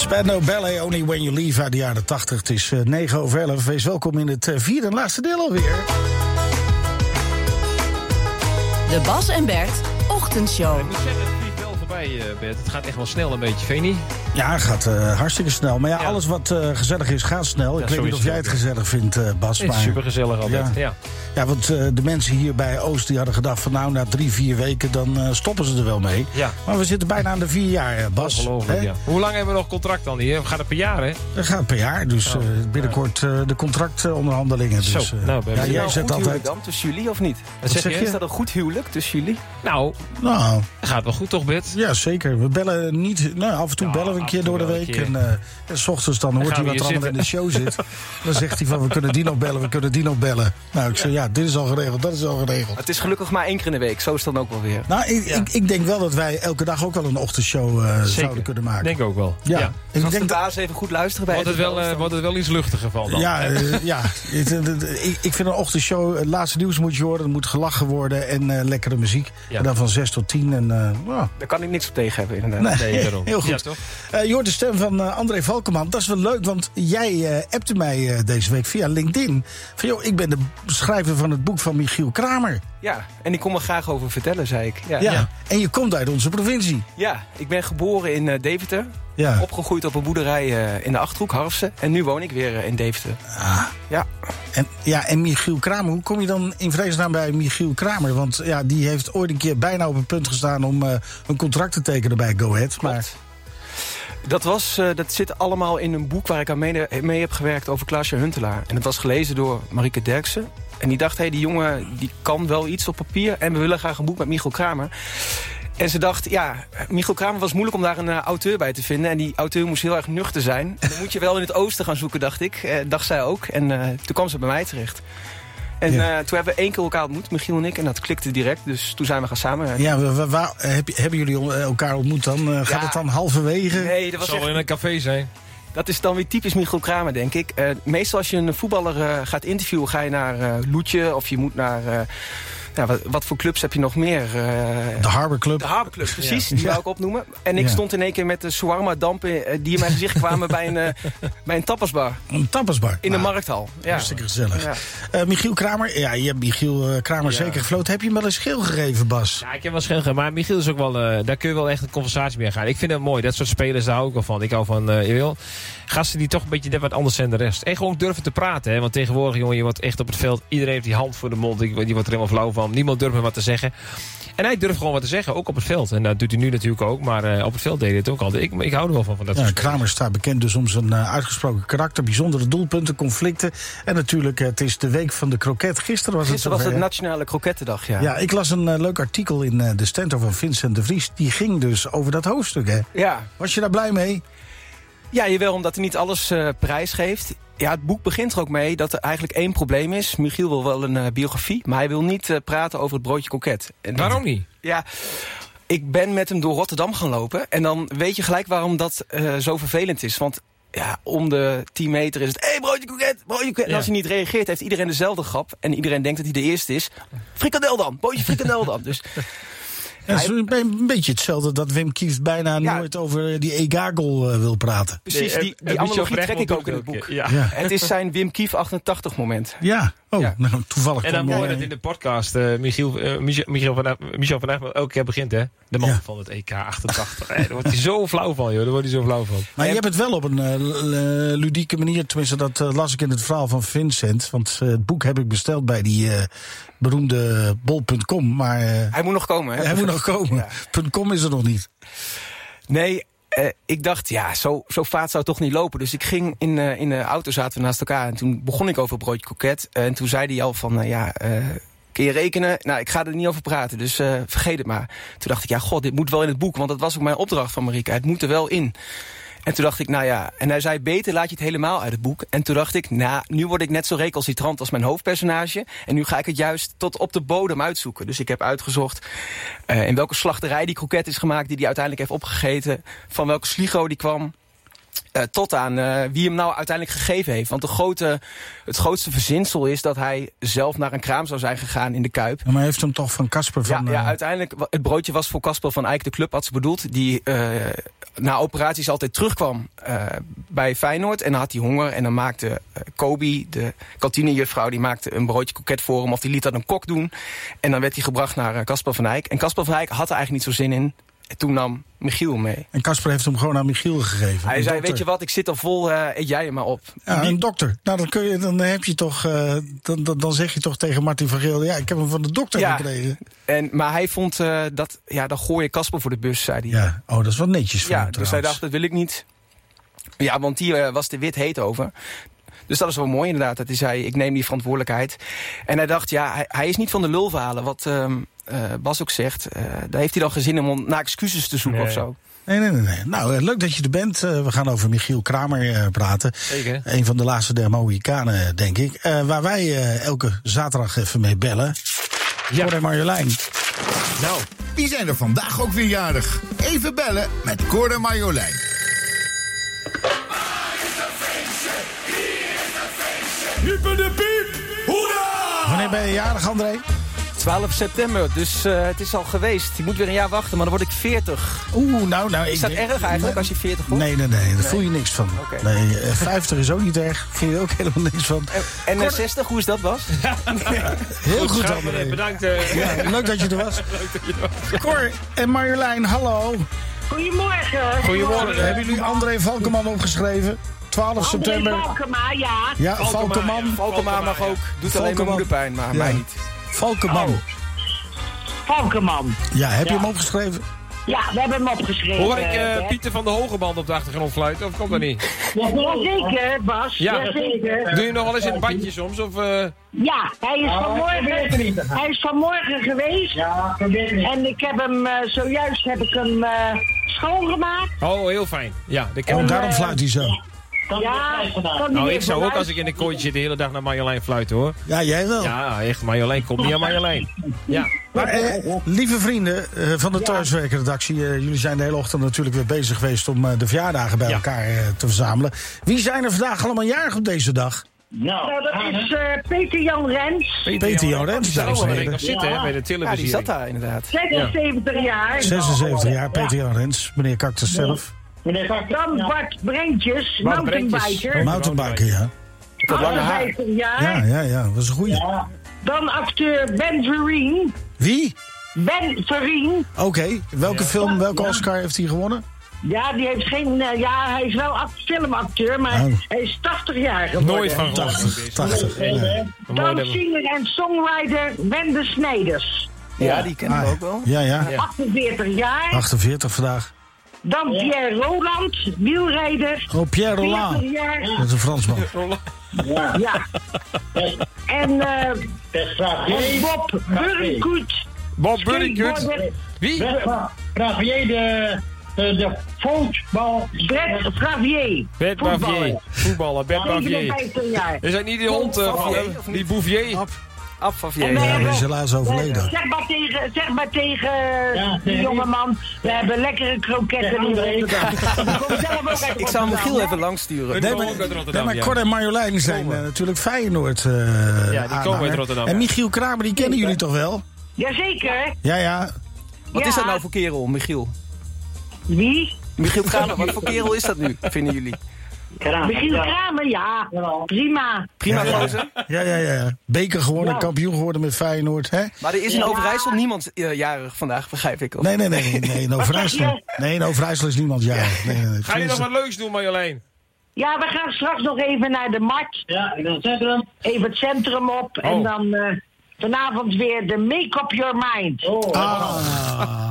Spandau Ballet, Only When You Leave uit de jaren 80. Het is 9:11. Wees welkom in het vierde en laatste deel alweer. De Bas en Bert Ochtendshow. Ik moet zeggen, het vliegt wel voorbij, Bert. Het gaat echt wel snel een beetje, vind je niet? Ja, het gaat hartstikke snel. Maar ja, alles wat gezellig is, gaat snel. Ik weet niet of jij het gezellig vindt, Bas. Het is super gezellig altijd, Ja, want de mensen hier bij Oost die hadden gedacht van nou, na 3-4 weken dan stoppen ze er wel mee. Ja. Maar we zitten bijna aan de 4 jaar, Bas. Ongelooflijk, ja. Hoe lang hebben we nog contract dan hier? We gaan het per jaar, hè? Dat gaat per jaar, dus binnenkort de contractonderhandelingen. Zo, Dus, nou, jij zet altijd dan tussen jullie of niet? Wat zeg je? Is dat een goed huwelijk tussen jullie? Nou, Nou, dat gaat wel goed toch, Bert? ja, zeker. We bellen niet. Nou, af en toe bellen we een keer door de week. En 's ochtends dan hoort hij wat er allemaal in de show zit. Dan zegt hij van, we kunnen die nog bellen, we kunnen die nog bellen. Nou, ik zeg, ja, dit is al geregeld, dat is al geregeld. Het is gelukkig maar 1 keer in de week. Zo is het dan ook wel weer. Nou, ik denk wel dat wij elke dag ook wel een ochtendshow zouden kunnen maken. Denk ook wel. Ja. Ja. Ik Als denk de baas even goed luisteren bij Wordt het wel iets luchtiger van dan? Ja, ik vind een ochtendshow, het laatste nieuws moet je horen, er moet gelachen worden en lekkere muziek. Ja. En dan van 6 tot 10. En, Daar kan ik niks op tegen hebben, inderdaad. nee, daarom. heel goed. Ja, toch? Je hoort de stem van André Valkenman. Dat is wel leuk, want jij appte mij deze week via LinkedIn. Van joh, ik ben de schrijver van het boek van Michiel Kramer. Ja, en ik kom er graag over vertellen, zei ik. Ja. En je komt uit onze provincie. Ja, ik ben geboren in Deventer. Ja. Opgegroeid op een boerderij in de Achterhoek, Harfsen. En nu woon ik weer in Deventer. En Michiel Kramer, hoe kom je dan in vredesnaam bij Michiel Kramer? Want ja, die heeft ooit een keer bijna op een punt gestaan om een contract te tekenen bij Go Ahead. Maar Dat zit allemaal in een boek waar ik aan mee heb gewerkt over Klaasje Huntelaar. En dat was gelezen door Marieke Derksen. En die dacht, die jongen die kan wel iets op papier. En we willen graag een boek met Michiel Kramer. En ze dacht, Michiel Kramer was moeilijk om daar een auteur bij te vinden. En die auteur moest heel erg nuchter zijn. En dan moet je wel in het oosten gaan zoeken, dacht ik. Dacht zij ook. En toen kwam ze bij mij terecht. En toen hebben we 1 keer elkaar ontmoet, Michiel en ik. En dat klikte direct, dus toen zijn we gaan samenwerken. Ja, hebben jullie elkaar ontmoet dan? Gaat het dan halverwege? Nee, dat was Zal wel in een café zijn. Dat is dan weer typisch Michiel Kramer, denk ik. Meestal als je een voetballer gaat interviewen, ga je naar Loetje. Of je moet naar... wat voor clubs heb je nog meer? De Harbor Club. De Harbor Club, precies. Die wou ik opnoemen. En ik stond in één keer met de shawarma-dampen die in mijn gezicht kwamen bij een tapasbar. Een tapasbar? In de markthal. Ja. Hartstikke gezellig. Ja. Michiel Kramer, je hebt Michiel Kramer zeker gefloten. Heb je hem wel eens geel gegeven, Bas? Ja, ik heb wel schil gegeven. Maar Michiel is ook wel... daar kun je wel echt een conversatie mee gaan. Ik vind het mooi. Dat soort spelers, daar hou ik wel van. Ik hou van... gasten die toch een beetje net wat anders zijn dan de rest. En gewoon durven te praten. Hè? Want tegenwoordig, jongen, je wordt echt op het veld... Iedereen heeft die hand voor de mond. Die wordt er helemaal flauw van. Niemand durft meer wat te zeggen. En hij durft gewoon wat te zeggen, ook op het veld. En dat doet hij nu natuurlijk ook, maar op het veld deed hij het ook altijd. Ik hou er wel van dat soort Kramer staat bekend dus om zijn uitgesproken karakter, bijzondere doelpunten, conflicten. En natuurlijk, het is de week van de kroket. Gisteren was het Nationale Krokettendag, ja. Ja, ik las een leuk artikel in de Stentor van Vincent de Vries. Die ging dus over dat hoofdstuk, hè? Ja. Was je daar blij mee? Ja, jawel, omdat hij niet alles prijs geeft. Ja, het boek begint er ook mee dat er eigenlijk 1 probleem is. Michiel wil wel een biografie, maar hij wil niet praten over het broodje kroket. Waarom niet? Ja, ik ben met hem door Rotterdam gaan lopen. En dan weet je gelijk waarom dat zo vervelend is. Want ja, om de 10 meter is het... broodje kroket, broodje kroket. En als hij niet reageert, heeft iedereen dezelfde grap. En iedereen denkt dat hij de eerste is. Frikandel dan, broodje frikandel dan. Dus... Het is een beetje hetzelfde dat Wim Kieft bijna nooit over die E-Gagel wil praten. Precies, die analogie trek ik ook in het boek. Ja. Het is zijn Wim Kief 88 moment. Ja, nou toevallig. En dan mooi dat in de podcast Michiel van Egmond elke keer begint, hè? De man van het EK 88. Daar wordt hij zo flauw van, joh. Daar wordt hij zo flauw van. Maar je hebt het wel op een ludieke manier, tenminste dat las ik in het verhaal van Vincent. Want het boek heb ik besteld bij die beroemde bol.com. Maar hij moet nog komen, hè? Hij moet nog komen. Ja. .com is er nog niet. Nee, ik dacht, zo vaart zou het toch niet lopen. Dus ik ging in de auto, zaten we naast elkaar. En toen begon ik over broodje kroket. En toen zei hij al van, kun je rekenen? Nou, ik ga er niet over praten, dus vergeet het maar. Toen dacht ik, dit moet wel in het boek. Want dat was ook mijn opdracht van Marieke. Het moet er wel in. En toen dacht ik, en hij zei, beter laat je het helemaal uit het boek. En toen dacht ik, nu word ik net zo recalcitrant als mijn hoofdpersonage. En nu ga ik het juist tot op de bodem uitzoeken. Dus ik heb uitgezocht in welke slachterij die kroket is gemaakt, die hij uiteindelijk heeft opgegeten. Van welke sligo die kwam. Tot aan wie hem nou uiteindelijk gegeven heeft. Want het grootste verzinsel is dat hij zelf naar een kraam zou zijn gegaan in de Kuip. Maar hij heeft hem toch van Casper van... Ja, uiteindelijk, het broodje was voor Casper van Eyck, de clubarts bedoeld. Die na operaties altijd terugkwam bij Feyenoord. En dan had hij honger. En dan maakte Kobi, de kantinejuffrouw, die maakte een broodje kroket voor hem. Of die liet dat een kok doen. En dan werd hij gebracht naar Casper van Eyck. En Casper van Eyck had er eigenlijk niet zo zin in. En toen nam Michiel mee. En Casper heeft hem gewoon aan Michiel gegeven. Hij zei, weet je wat, ik zit al vol, eet jij hem maar op. Ja, een dokter. Nou, dan heb je toch, dan zeg je toch tegen Martin van Geel... ja, ik heb hem van de dokter gekregen. Maar hij vond dat, dan gooi je Casper voor de bus, zei hij. Ja, dat is wel netjes van hem, dus hij dacht, dat wil ik niet. Ja, want die was er wit heet over. Dus dat is wel mooi inderdaad, dat hij zei, ik neem die verantwoordelijkheid. En hij dacht, hij is niet van de lulverhalen, wat Bas ook zegt. Daar heeft hij dan geen zin om naar excuses te zoeken of zo. Nee. Nou, leuk dat je er bent. We gaan over Michiel Kramer praten. Zeker. Een van de laatste der Mohikanen, denk ik. Waar wij elke zaterdag even mee bellen. Cor en Marjolein. Nou, die zijn er vandaag ook weer jarig. Even bellen met Cor en Marjolein. Hyper de piep! Hoera! Wanneer ben je jarig, André? 12 september, dus het is al geweest. Je moet weer een jaar wachten, maar dan word ik 40. Nou... Is dat erg eigenlijk als je 40 wordt? Nee, daar voel je niks van. Okay. Nee, 50 is ook niet erg. Voel je ook helemaal niks van. En 60, hoe is dat, Bas? Heel goed, André. Bedankt. Leuk dat je er was. Cor en Marjolein, hallo. Goedemorgen. Goedemorgen. Hebben jullie André Valkenman opgeschreven? 12 september. Valkema, ja. Ja, Valkenman. Valkema mag ook. Doet alleen maar moederpijn, maar mij niet. Valkenman. Valkenman. Ja, heb je hem opgeschreven? Ja, we hebben hem opgeschreven. Hoor ik Pieter van de Hogeband op de achtergrond fluiten, of komt dat niet? Jazeker, Bas. Ja. Jazeker. Doe je nog wel eens in het badje soms? Of, Ja, hij is vanmorgen geweest. Ja, en ik heb hem, zojuist heb ik hem schoongemaakt. Oh, heel fijn. Ja, Daarom fluit hij zo. Nou, ik zou ook als ik in een kooitje zit de hele dag naar Marjolein fluiten, hoor. Ja, jij wel. Ja, echt, Marjolein komt niet aan Marjolein. Ja. Maar lieve vrienden van de Thuiswerkredactie, jullie zijn de hele ochtend natuurlijk weer bezig geweest om de verjaardagen bij elkaar te verzamelen. Wie zijn er vandaag allemaal jarig op deze dag? Nou, dat is Peter-Jan Rens. Peter-Jan Rens, dames en heren. Nog zitten, hè, bij de televisie. Ja, die zat daar inderdaad. 76 jaar. 76 jaar, Peter-Jan Rens. Meneer Cactus zelf. Dan Bart Brentjes, mountainbiker. Mountainbiker, ja. Dat lange haar. 58 jaar. Ja, dat was een goeie. Ja. Dan acteur Ben Vereen. Wie? Ben Vereen. Oké, welke Oscar heeft hij gewonnen? Ja, die heeft geen... hij is wel filmacteur, maar hij is 80 jaar geworden. Nooit van 80. Ja. Dan singer en songwriter Wende Snijders. Ja, die kennen we ook wel. Ja. 48 jaar. 48 vandaag. Dan Pierre Roland, wielrijder. Oh, Pierre Roland. 40 jaar. Dat is een Fransman. Ja. En Bob Burkut. Bob Burkut. Wie? Gravier, de voetbal. Brett Gravier. Bert Bavier. Voetballer, Bert Bavier. 59 jaar. Is dat niet die hond die Bouvier? Afvavier. Ja, die is helaas overleden. Zeg maar tegen die jongeman, we hebben lekkere kroketten in Rotterdam. Ik zou Michiel even langs sturen. Nee, maar Cor en Marjolein zijn natuurlijk Feyenoord. Ja, die komen uit Rotterdam. En Michiel Kramer, die kennen jullie toch wel? Jazeker. Ja. Wat is dat nou voor kerel, Michiel? Wie? Michiel Kramer, wat voor kerel is dat nu, vinden jullie? Michiel Kramer, ja. Prima. Prima gozer. Ja. Beker gewonnen, kampioen geworden met Feyenoord. Hè? Maar er is in Overijssel niemand jarig vandaag, begrijp ik. Of? Nee, in Overijssel. Nee, in Overijssel is niemand jarig. Nee. Ga je nog wat leuks doen, Marjolein? Ja, we gaan straks nog even naar de markt. Ja, in het centrum. Even het centrum op. En dan vanavond weer de Make Up Your Mind.